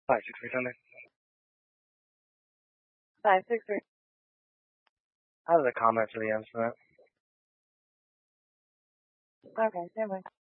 563 Sunday. 563. I have a comment for the incident. Okay, never mind.